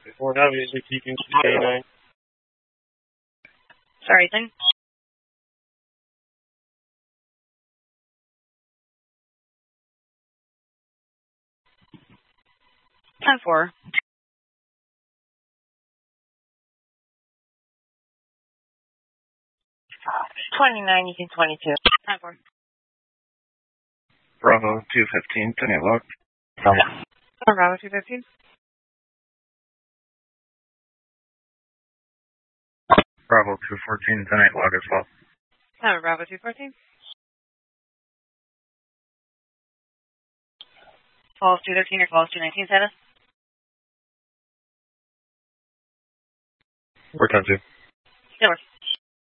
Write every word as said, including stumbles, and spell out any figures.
We're obviously keeping K nine. Sorry, then. Time four. twenty-nine, you can twenty-two. Time four. Bravo two fifteen, tonight log. Bravo two fifteen. Bravo two fourteen, tonight log as well. Time Bravo two fourteen. twelve two thirteen or twelve two nineteen status? We're ten two. Still works.